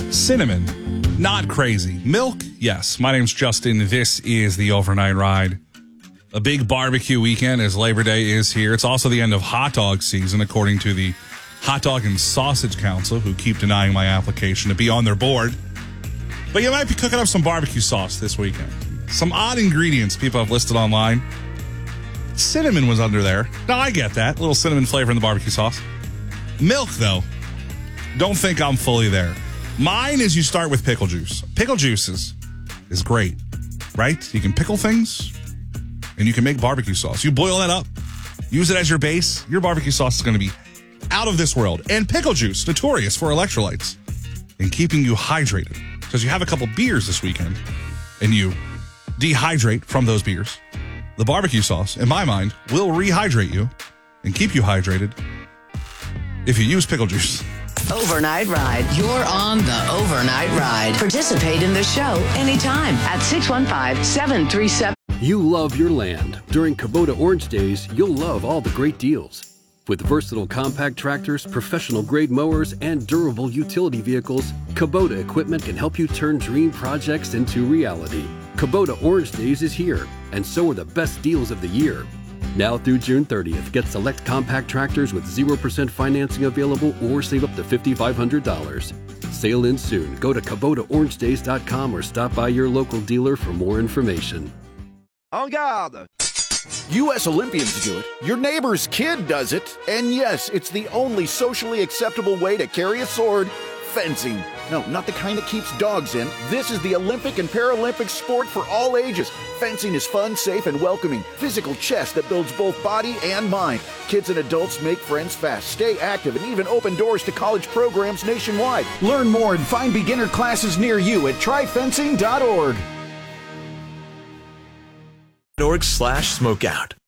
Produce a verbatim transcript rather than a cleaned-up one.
Cinnamon, not crazy. Milk, yes. My name's Justin. This is the Overnight Ride. A big barbecue weekend as Labor Day is here. It's also the end of hot dog season, according to the Hot Dog and Sausage Council, who keep denying my application to be on their board. But you might be cooking up some barbecue sauce this weekend. Some odd ingredients people have listed online. Cinnamon was under there. Now, I get that. A little cinnamon flavor in the barbecue sauce. Milk, though. Don't think I'm fully there. Mine is you start with pickle juice. Pickle juice is, is great, right? You can pickle things, and you can make barbecue sauce. You boil that up, use it as your base. Your barbecue sauce is going to be out of this world. And pickle juice, notorious for electrolytes and keeping you hydrated. Because you have a couple beers this weekend, and you dehydrate from those beers. The barbecue sauce, in my mind, will rehydrate you and keep you hydrated if you use pickle juice. Overnight Ride. You're on the Overnight Ride. Participate in the show anytime at six one five, seven three seven. You love your land. During Kubota Orange Days, you'll love all the great deals. With versatile compact tractors, professional-grade mowers, and durable utility vehicles, Kubota equipment can help you turn dream projects into reality. Kubota Orange Days is here, and so are the best deals of the year. Now through June thirtieth, get select compact tractors with zero percent financing available or save up to five thousand five hundred dollars. Sale ends soon. Go to Kubota Orange Days dot com or stop by your local dealer for more information. En garde! U S Olympians do it, your neighbor's kid does it, and yes, it's the only socially acceptable way to carry a sword, fencing. No, not the kind that keeps dogs in. This is the Olympic and Paralympic sport for all ages. Fencing is fun, safe, and welcoming. Physical chess that builds both body and mind. Kids and adults make friends fast, stay active, and even open doors to college programs nationwide. Learn more and find beginner classes near you at try fencing dot org. Org slash smokeout.